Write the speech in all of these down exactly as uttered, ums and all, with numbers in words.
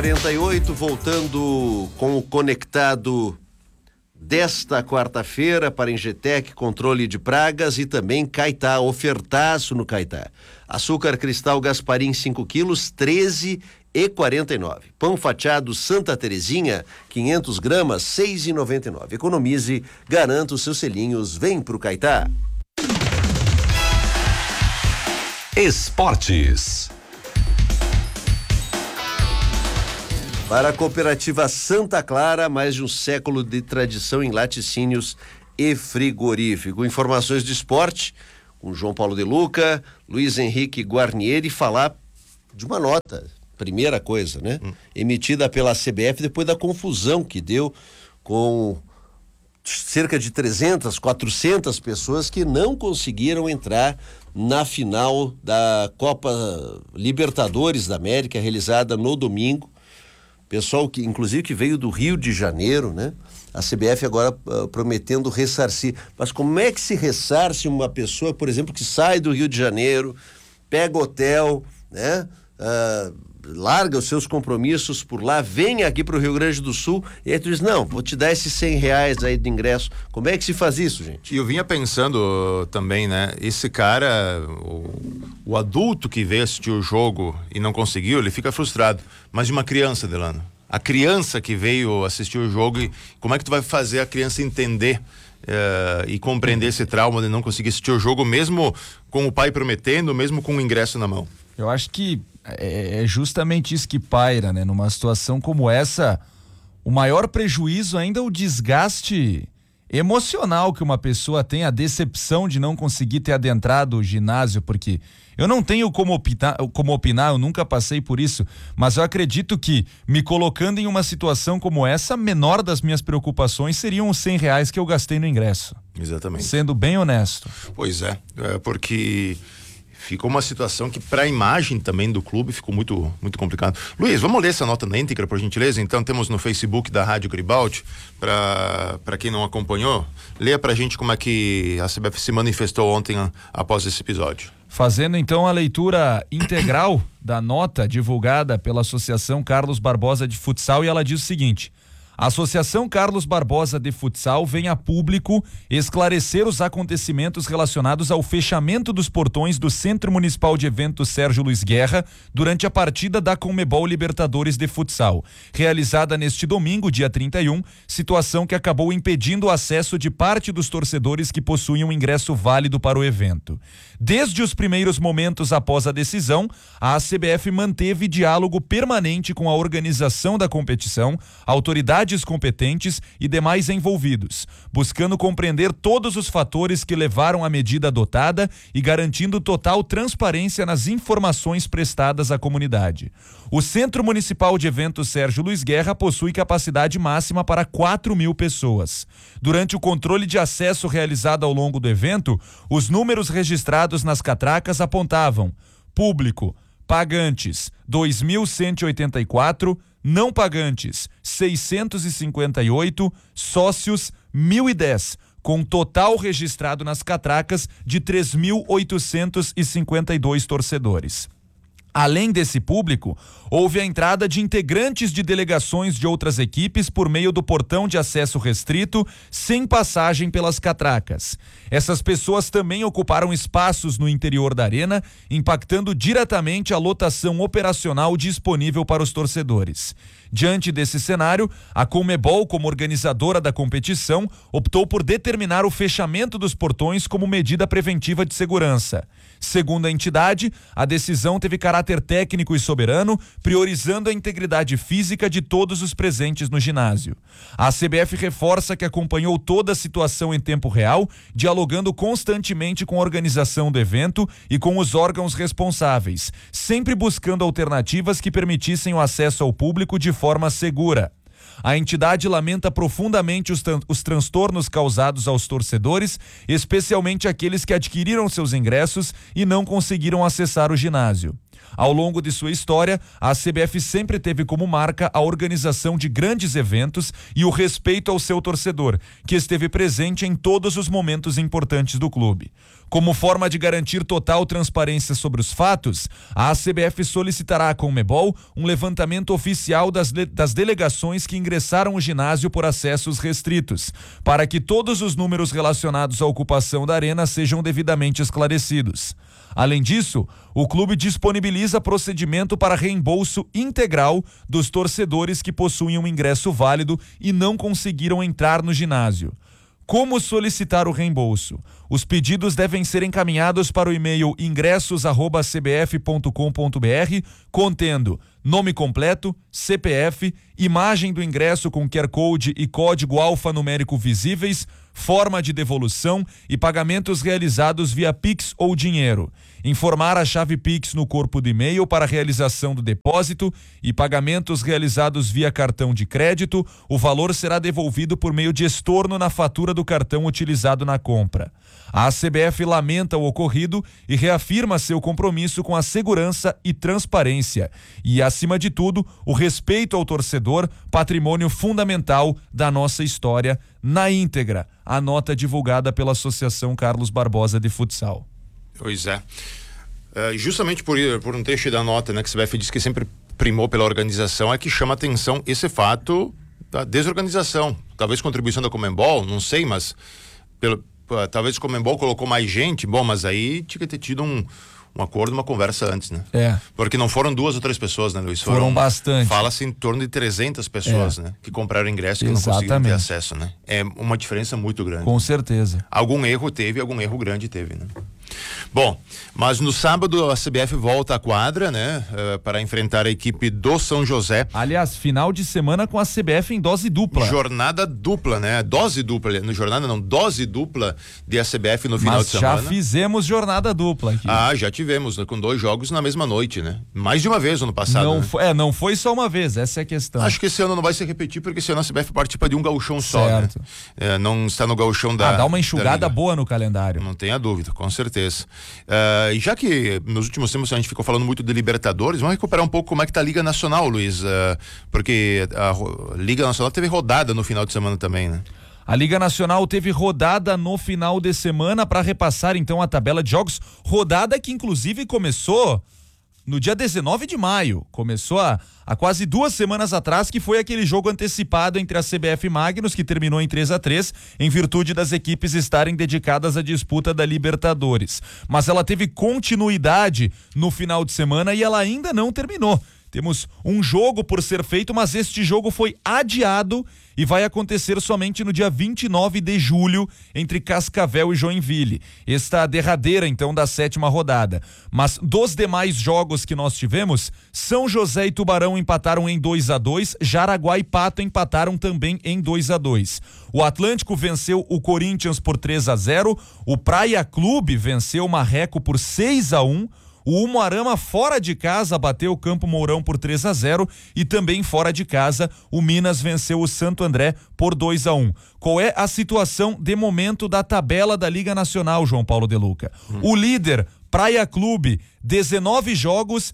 quarenta e oito, voltando com o conectado desta quarta-feira para Engetec, controle de pragas, e também Caetá, ofertaço no Caetá. Açúcar cristal Gasparim cinco quilos, treze e quarenta e nove. Pão fatiado Santa Terezinha, quinhentos gramas, seis e noventa e nove. Economize, garanta os seus selinhos, vem pro Caetá. Esportes. Para a cooperativa Santa Clara, mais de um século de tradição em laticínios e frigorífico. Informações de esporte com João Paulo De Luca, Luiz Henrique Guarnieri, falar de uma nota, primeira coisa, né? Hum. Emitida pela C B F depois da confusão que deu com cerca de trezentas, quatrocentas pessoas que não conseguiram entrar na final da Copa Libertadores da América, realizada no domingo. Pessoal que, inclusive, que veio do Rio de Janeiro, né? A C B F agora uh, prometendo ressarcir. Mas como é que se ressarce uma pessoa, por exemplo, que sai do Rio de Janeiro, pega hotel, né? Uh, larga os seus compromissos por lá, vem aqui para o Rio Grande do Sul, e aí tu diz, não, vou te dar esses cem reais aí de ingresso. Como é que se faz isso, gente? E eu vinha pensando também, né? Esse cara, o, o adulto que veio assistir o jogo e não conseguiu, ele fica frustrado. Mas de uma criança, Delano, a criança que veio assistir o jogo, e como é que tu vai fazer a criança entender uh, e compreender esse trauma de não conseguir assistir o jogo, mesmo com o pai prometendo, mesmo com o ingresso na mão? Eu acho que é justamente isso que paira, né? Numa situação como essa, o maior prejuízo ainda é o desgaste emocional que uma pessoa tem, a decepção de não conseguir ter adentrado o ginásio, porque eu não tenho como opinar, como opinar, eu nunca passei por isso, mas eu acredito que, me colocando em uma situação como essa, a menor das minhas preocupações seriam os cem reais que eu gastei no ingresso. Exatamente. Sendo bem honesto. Pois é, é porque ficou uma situação que, para a imagem também do clube, ficou muito, muito complicado. Luiz, vamos ler essa nota na íntegra, por gentileza? Então, temos no Facebook da Rádio Gribaldi, para para quem não acompanhou, leia pra gente como é que a C B F se manifestou ontem a, após esse episódio. Fazendo então a leitura integral da nota divulgada pela Associação Carlos Barbosa de Futsal, e ela diz o seguinte: a Associação Carlos Barbosa de Futsal vem a público esclarecer os acontecimentos relacionados ao fechamento dos portões do Centro Municipal de Eventos Sérgio Luiz Guerra durante a partida da Conmebol Libertadores de Futsal, realizada neste domingo, dia trinta e um, situação que acabou impedindo o acesso de parte dos torcedores que possuem um ingresso válido para o evento. Desde os primeiros momentos após a decisão, a C B F manteve diálogo permanente com a organização da competição, autoridades competentes e demais envolvidos, buscando compreender todos os fatores que levaram à medida adotada e garantindo total transparência nas informações prestadas à comunidade. O Centro Municipal de Eventos Sérgio Luiz Guerra possui capacidade máxima para quatro mil pessoas. Durante o controle de acesso realizado ao longo do evento, os números registrados nas catracas apontavam: público, pagantes, dois mil cento e oitenta e quatro, não pagantes, seiscentos e cinquenta e oito, sócios, mil e dez, com total registrado nas catracas de três mil oitocentos e cinquenta e dois torcedores. Além desse público, houve a entrada de integrantes de delegações de outras equipes por meio do portão de acesso restrito, sem passagem pelas catracas. Essas pessoas também ocuparam espaços no interior da arena, impactando diretamente a lotação operacional disponível para os torcedores. Diante desse cenário, a Conmebol, como organizadora da competição, optou por determinar o fechamento dos portões como medida preventiva de segurança. Segundo a entidade, a decisão teve caráter técnico e soberano, priorizando a integridade física de todos os presentes no ginásio. A C B F reforça que acompanhou toda a situação em tempo real, dialogando constantemente com a organização do evento e com os órgãos responsáveis, sempre buscando alternativas que permitissem o acesso ao público de forma segura. A entidade lamenta profundamente os, os transtornos causados aos torcedores, especialmente aqueles que adquiriram seus ingressos e não conseguiram acessar o ginásio. Ao longo de sua história, a C B F sempre teve como marca a organização de grandes eventos e o respeito ao seu torcedor, que esteve presente em todos os momentos importantes do clube. Como forma de garantir total transparência sobre os fatos, a C B F solicitará à Conmebol um levantamento oficial das, das delegações que ingressaram o ginásio por acessos restritos, para que todos os números relacionados à ocupação da arena sejam devidamente esclarecidos. Além disso, o clube disponibiliza procedimento para reembolso integral dos torcedores que possuem um ingresso válido e não conseguiram entrar no ginásio. Como solicitar o reembolso? Os pedidos devem ser encaminhados para o e-mail ingressos arroba c b f ponto com ponto b r, contendo nome completo, C P F, imagem do ingresso com Q R Code e código alfanumérico visíveis, forma de devolução e pagamentos realizados via Pix ou dinheiro. Informar a chave Pix no corpo do e-mail para realização do depósito e pagamentos realizados via cartão de crédito, o valor será devolvido por meio de estorno na fatura do cartão utilizado na compra. A C B F lamenta o ocorrido e reafirma seu compromisso com a segurança e transparência e, acima de tudo, o respeito ao torcedor, patrimônio fundamental da nossa história, na íntegra, a nota divulgada pela Associação Carlos Barbosa de Futsal. Pois é. Uh, justamente por, por um trecho da nota, né, que a C B F diz que sempre primou pela organização, é que chama atenção esse fato da desorganização. Talvez contribuição da Conmebol, não sei, mas pelo, uh, talvez o Conmebol colocou mais gente, bom, mas aí tinha que ter tido um, um acordo, uma conversa antes, né? É. Porque não foram duas ou três pessoas, né, Luiz? Foram, foram bastante. Fala-se em torno de trezentas pessoas, é. né? Que compraram ingresso e que Exatamente. não conseguiram ter acesso, né? É uma diferença muito grande. Com certeza. Algum erro teve, algum erro grande teve, né? Bom, mas no sábado a C B F volta à quadra, né, uh, para enfrentar a equipe do São José. Aliás, final de semana com a C B F em dose dupla. Jornada dupla, né? Dose dupla, no jornada não, dose dupla de a C B F no final mas de semana. já fizemos jornada dupla aqui. Ah, já tivemos, né, com dois jogos na mesma noite, né? Mais de uma vez no ano passado. Não né? foi, é, não foi só uma vez, essa é a questão. Acho que esse ano não vai se repetir, porque esse ano a C B F participa de um gauchão só, certo. né? É, não está no gauchão da... Ah, dá uma enxugada boa no calendário. Não tenha dúvida, com certeza. Uh, e já que nos últimos tempos a gente ficou falando muito de Libertadores, vamos recuperar um pouco como é que tá a Liga Nacional, Luiz, uh, porque a, a Liga Nacional teve rodada no final de semana também, né? A Liga Nacional teve rodada no final de semana para repassar então a tabela de jogos, rodada que inclusive começou no dia dezenove de maio, começou há, há quase duas semanas atrás, que foi aquele jogo antecipado entre a C B F e Magnus, que terminou em três a três, em virtude das equipes estarem dedicadas à disputa da Libertadores. Mas ela teve continuidade no final de semana e ela ainda não terminou. Temos um jogo por ser feito, mas este jogo foi adiado e vai acontecer somente no dia vinte e nove de julho, entre Cascavel e Joinville. Esta derradeira, então, da sétima rodada. Mas dos demais jogos que nós tivemos, São José e Tubarão empataram em dois a dois, Jaraguá e Pato empataram também em dois a dois. O Atlântico venceu o Corinthians por três a zero, o Praia Clube venceu o Marreco por seis a um, o Umuarama fora de casa bateu o Campo Mourão por três a zero e também fora de casa o Minas venceu o Santo André por dois a um. Qual é a situação de momento da tabela da Liga Nacional, João Paulo De Luca? Hum. O líder, Praia Clube, dezenove jogos,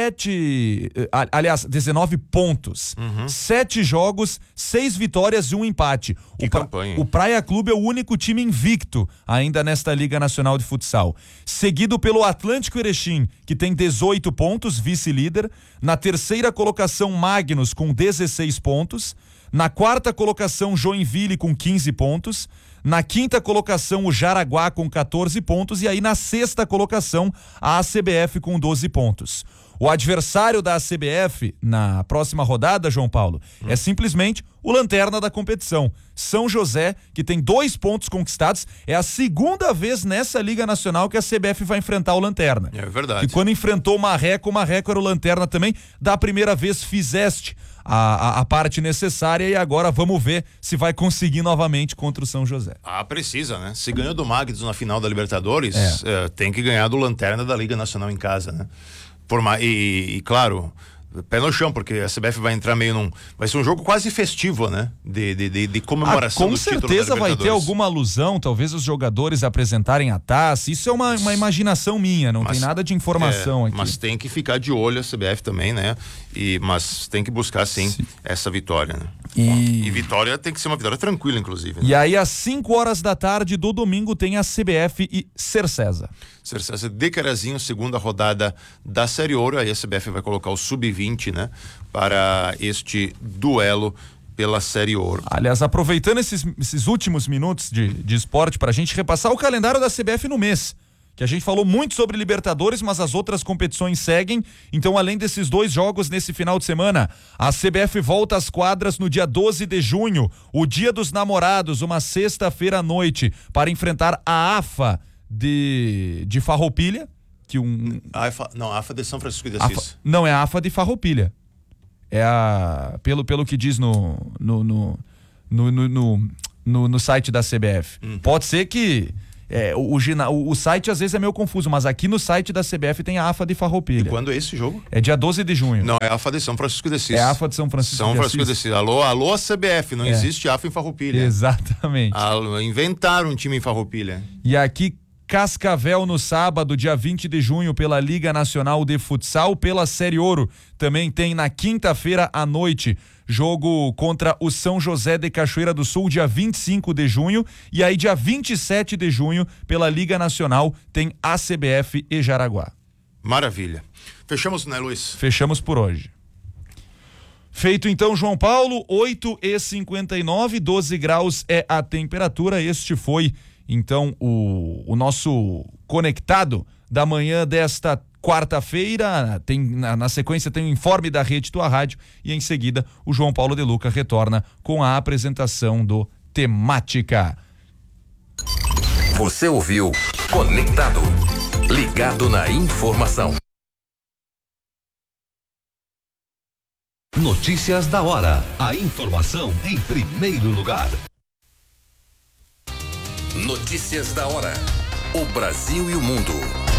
sete, aliás, dezenove pontos. Uhum. sete jogos, seis vitórias e um empate. Que o, campanha, hein? O Praia Clube é o único time invicto ainda nesta Liga Nacional de Futsal. Seguido pelo Atlântico Erechim, que tem dezoito pontos, vice-líder. Na terceira colocação, Magnus, com dezesseis pontos. Na quarta colocação, Joinville, com quinze pontos. Na quinta colocação, o Jaraguá com quatorze pontos. E aí na sexta colocação, a A C B F com doze pontos. O adversário da A C B F na próxima rodada, João Paulo, hum. é simplesmente o lanterna da competição. São José, que tem dois pontos conquistados. É a segunda vez nessa Liga Nacional que a C B F vai enfrentar o lanterna. É verdade. E quando enfrentou o Marreco, o Marreco era o lanterna também. Da primeira vez fizeste a, a, a parte necessária e agora vamos ver se vai conseguir novamente contra o São José. Ah, precisa, né? Se ganhou do Magnus na final da Libertadores, é. É, tem que ganhar do lanterna da Liga Nacional em casa, né? Por ma... e, e, claro, pé no chão, porque a C B F vai entrar meio num... Vai ser um jogo quase festivo, né? De, de, de, de comemoração ah, do título da Com certeza vai ter Libertadores. alguma alusão, talvez os jogadores apresentarem a taça, isso é uma, uma imaginação minha, não mas, tem nada de informação é, aqui. Mas tem que ficar de olho a C B F também, né? E, mas tem que buscar, sim, sim. essa vitória, né? E... e vitória tem que ser uma vitória tranquila, inclusive. Né? E aí, às cinco horas da tarde do domingo, tem a C B F e Cercesa. Cercesa de Carazinho, segunda rodada da Série Ouro. Aí a C B F vai colocar o sub vinte, né? Para este duelo pela Série Ouro. Aliás, aproveitando esses, esses últimos minutos de, de esporte para a gente repassar o calendário da C B F no mês. Que a gente falou muito sobre Libertadores, mas as outras competições seguem. Então, além desses dois jogos nesse final de semana, a C B F volta às quadras no dia doze de junho, o Dia dos Namorados, uma sexta-feira à noite, para enfrentar a AFA de, de Farroupilha. Que um... A AFA, não, a AFA de São Francisco de Assis. AFA, não, é a AFA de Farroupilha. É a. Pelo, pelo que diz no. no, no, no, no, no, no, no site da C B F. Hum. Pode ser que. É, o, o, o site às vezes é meio confuso, mas aqui no site da C B F tem a AFA de Farroupilha. E quando é esse jogo? É dia doze de junho. Não, é a AFA de São Francisco de Assis. É a AFA de São Francisco São de Francisco Assis. de Assis. Alô, alô C B F, não é. existe AFA em Farroupilha. Exatamente. Alô, inventaram um time em Farroupilha. E aqui Cascavel no sábado, dia vinte de junho, pela Liga Nacional de Futsal, pela Série Ouro. Também tem na quinta-feira à noite jogo contra o São José de Cachoeira do Sul, dia vinte e cinco de junho. E aí, dia vinte e sete de junho, pela Liga Nacional, tem A C B F e Jaraguá. Maravilha. Fechamos, né, Luiz? Fechamos por hoje. Feito então, João Paulo, oito e cinquenta e nove, doze graus é a temperatura. Este foi, então, o, o nosso conectado da manhã desta quarta-feira. Tem na, na sequência tem o informe da Rede Tua Rádio e em seguida o João Paulo de Luca retorna com a apresentação do Temática. Você ouviu Conectado, ligado na informação. Notícias da hora, a informação em primeiro lugar. Notícias da hora, o Brasil e o mundo.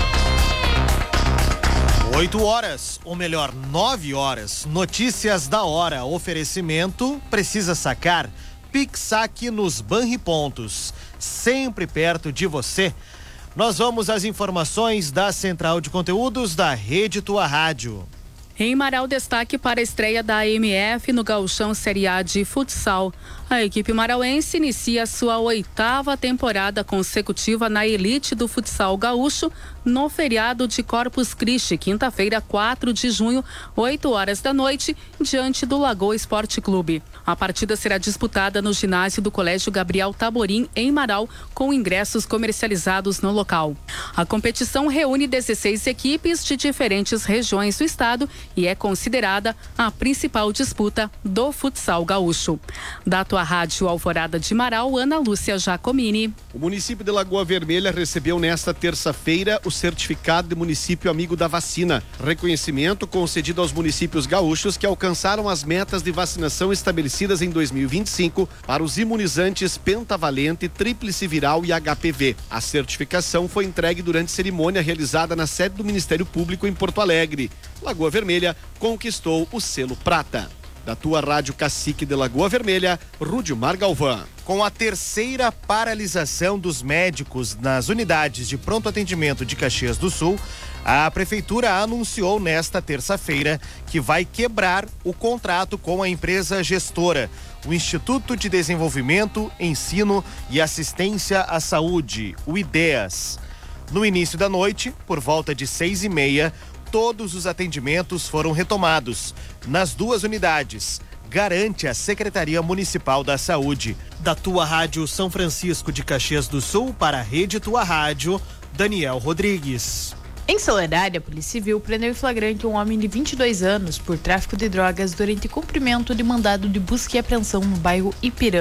Oito horas, ou melhor, nove horas. Notícias da hora. Oferecimento, precisa sacar? Pix Saque nos Banripontos. Sempre perto de você. Nós vamos às informações da Central de Conteúdos da Rede Tua Rádio. Em Marau, destaque para a estreia da A M F no Gauchão Série A de futsal. A equipe marauense inicia sua oitava temporada consecutiva na elite do futsal gaúcho no feriado de Corpus Christi, quinta-feira, quatro de junho, oito horas da noite, diante do Lagoa Esporte Clube. A partida será disputada no ginásio do Colégio Gabriel Taborim, em Marau, com ingressos comercializados no local. A competição reúne dezesseis equipes de diferentes regiões do estado e é considerada a principal disputa do futsal gaúcho. Da Tua Rádio Alvorada de Marau, Ana Lúcia Giacomini. O município de Lagoa Vermelha recebeu nesta terça-feira o certificado de município amigo da vacina, reconhecimento concedido aos municípios gaúchos que alcançaram as metas de vacinação estabelecidas em dois mil e vinte e cinco para os imunizantes pentavalente, tríplice viral e H P V. A certificação foi entregue durante cerimônia realizada na sede do Ministério Público em Porto Alegre. Lagoa Vermelha conquistou o selo prata. Da Tua Rádio Cacique de Lagoa Vermelha, Rudimar Galvão. Com a terceira paralisação dos médicos nas unidades de pronto atendimento de Caxias do Sul, a Prefeitura anunciou nesta terça-feira que vai quebrar o contrato com a empresa gestora, o Instituto de Desenvolvimento, Ensino e Assistência à Saúde, o IDEAS. No início da noite, por volta de seis e meia, todos os atendimentos foram retomados nas duas unidades, garante a Secretaria Municipal da Saúde. Da Tua Rádio São Francisco de Caxias do Sul para a Rede Tua Rádio, Daniel Rodrigues. Em Soledade, a Polícia Civil prendeu em flagrante um homem de vinte e dois anos por tráfico de drogas durante cumprimento de mandado de busca e apreensão no bairro Ipiranga.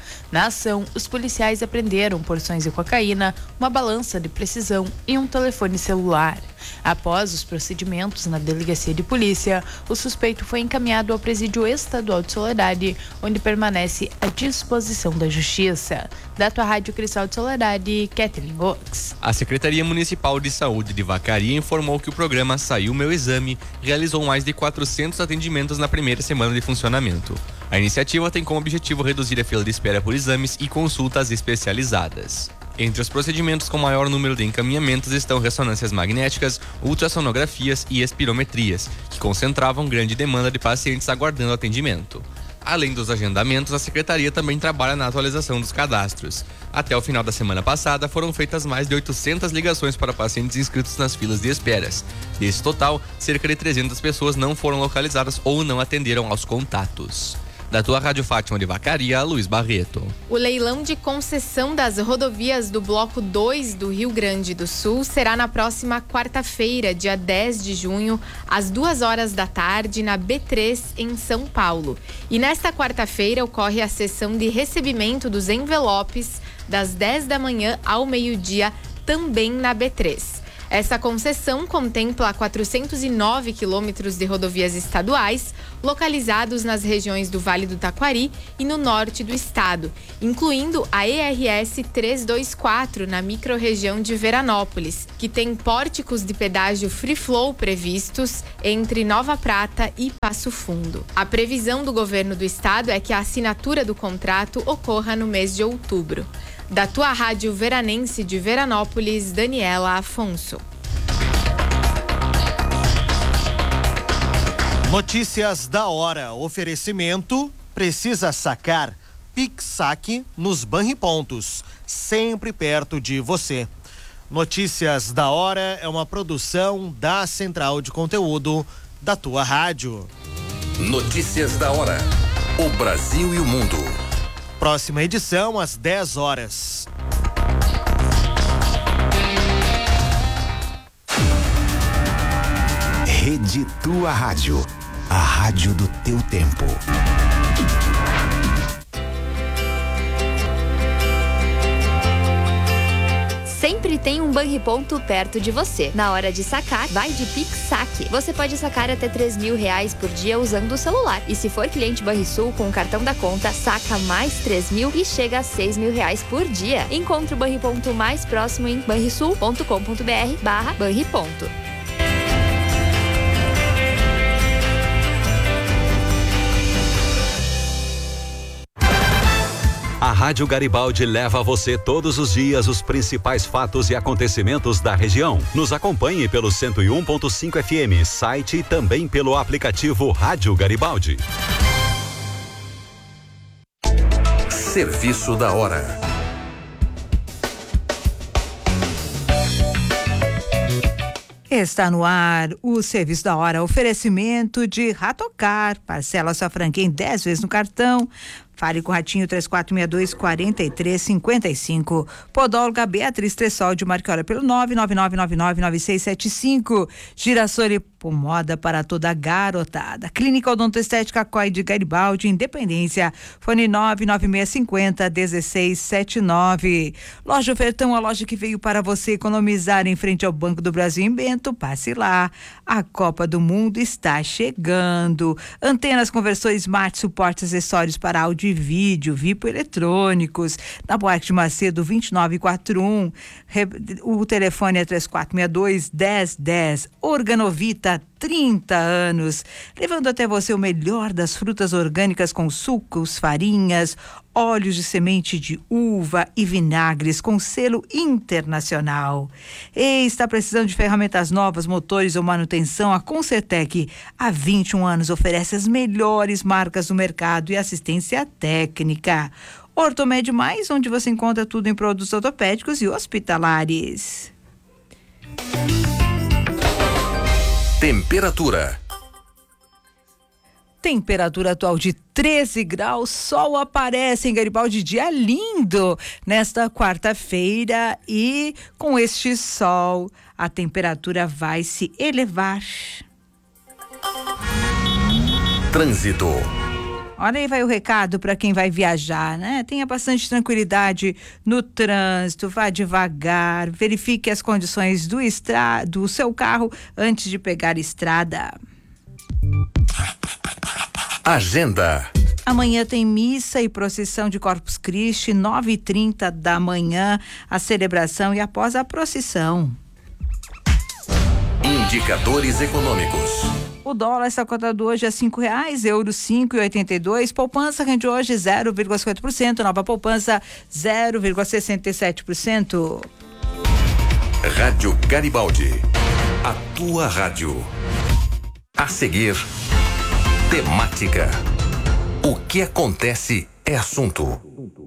Na ação, os policiais apreenderam porções de cocaína, uma balança de precisão e um telefone celular. Após os procedimentos na delegacia de polícia, o suspeito foi encaminhado ao presídio estadual de Soledade, onde permanece à disposição da justiça. Da tua rádio Cristal de Soledade, Kathleen Gox. A Secretaria Municipal de Saúde de Vacaria informou que o programa Saiu Meu Exame realizou mais de quatrocentos atendimentos na primeira semana de funcionamento. A iniciativa tem como objetivo reduzir a fila de espera por exames e consultas especializadas. Entre os procedimentos com maior número de encaminhamentos estão ressonâncias magnéticas, ultrassonografias e espirometrias, que concentravam grande demanda de pacientes aguardando atendimento. Além dos agendamentos, a Secretaria também trabalha na atualização dos cadastros. Até o final da semana passada, foram feitas mais de oitocentas ligações para pacientes inscritos nas filas de esperas. Desse total, cerca de trezentas pessoas não foram localizadas ou não atenderam aos contatos. Da tua Rádio Fátima de Vacaria, Luiz Barreto. O leilão de concessão das rodovias do Bloco dois do Rio Grande do Sul será na próxima quarta-feira, dia dez de junho, às duas horas da tarde, na B três, em São Paulo. E nesta quarta-feira ocorre a sessão de recebimento dos envelopes das dez da manhã ao meio-dia, também na B três. Essa concessão contempla quatrocentos e nove quilômetros de rodovias estaduais, localizados nas regiões do Vale do Taquari e no norte do estado, incluindo a E R S trezentos e vinte e quatro, na microrregião de Veranópolis, que tem pórticos de pedágio free flow previstos entre Nova Prata e Passo Fundo. A previsão do governo do estado é que a assinatura do contrato ocorra no mês de outubro. Da tua Rádio Veranense de Veranópolis, Daniela Afonso. Notícias da hora. Oferecimento: precisa sacar? Pix Saque nos Banripontos, sempre perto de você. Notícias da hora é uma produção da Central de Conteúdo da tua rádio. Notícias da hora. O Brasil e o mundo. Próxima edição às dez horas. Rede Tua Rádio. A rádio do teu tempo. Sempre tem um Banriponto perto de você. Na hora de sacar, vai de Pix Saque. Você pode sacar até três mil reais por dia usando o celular. E se for cliente Banrisul com o cartão da conta, saca mais três mil e chega a seis mil reais por dia. Encontre o Banriponto mais próximo em banrisul ponto com ponto br barra Banriponto. A Rádio Garibaldi leva a você todos os dias os principais fatos e acontecimentos da região. Nos acompanhe pelo cento e um ponto cinco F M, site e também pelo aplicativo Rádio Garibaldi. Serviço da hora. Está no ar o Serviço da Hora, oferecimento de Ratocar, parcela sua franquia em dez vezes no cartão. Fale com o Ratinho três quatro seis dois, quatro três cinco cinco. Podóloga Beatriz Tressol de Marquiola pelo nove nove nove nove nove nove seis sete cinco. Girassol e Pomoda para toda a garotada. Clínica Odontoestética Coi de Garibaldi, Independência. Fone nove nove seis cinco zero, um seis sete nove. Loja Ofertão, a loja que veio para você economizar em frente ao Banco do Brasil em Bento. Passe lá. A Copa do Mundo está chegando. Antenas, conversores smart, suporte, acessórios para áudio e vídeo, Vipo Eletrônicos, na Buarque de Macedo vinte e nove quarenta e um. O telefone é três quatro seis dois, um zero um zero. Organovita, trinta anos, levando até você o melhor das frutas orgânicas com sucos, farinhas, óleos de semente de uva e vinagres com selo internacional. E está precisando de ferramentas novas, motores ou manutenção? A Concertec, há vinte e um anos, oferece as melhores marcas do mercado e assistência técnica. Ortomed Mais, onde você encontra tudo em produtos ortopédicos e hospitalares. Temperatura. Temperatura atual de treze graus, sol aparece em Garibaldi, dia lindo nesta quarta-feira, e com este sol a temperatura vai se elevar. Trânsito. Olha aí vai o recado para quem vai viajar, né? Tenha bastante tranquilidade no trânsito, vá devagar, verifique as condições do, estra... do seu carro antes de pegar a estrada. Agenda. Amanhã tem missa e procissão de Corpus Christi, nove e trinta da manhã, a celebração e após a procissão. Indicadores econômicos. O dólar está cotado hoje a cinco reais, euro cinco e oitenta e dois, poupança rende hoje zero vírgula cinquenta por cento, nova poupança zero vírgula sessenta e sete por cento. Rádio Garibaldi, a tua rádio. A seguir, temática. O que acontece é assunto.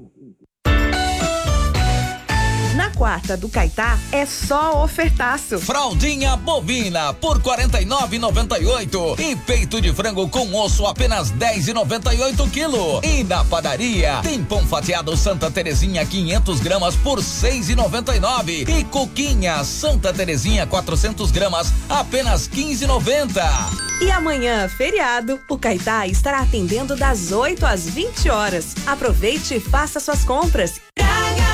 Na quarta do Caetá é só ofertaço. Fraldinha bovina por quarenta e nove reais e noventa e oito centavos e peito de frango com osso apenas dez reais e noventa e oito centavos quilo. E na padaria tem pão fatiado Santa Terezinha quinhentos gramas por seis reais e noventa e nove centavos e coquinha Santa Terezinha quatrocentos gramas apenas quinze reais e noventa centavos. E amanhã, feriado, o Caetá estará atendendo das oito às vinte horas. Aproveite e faça suas compras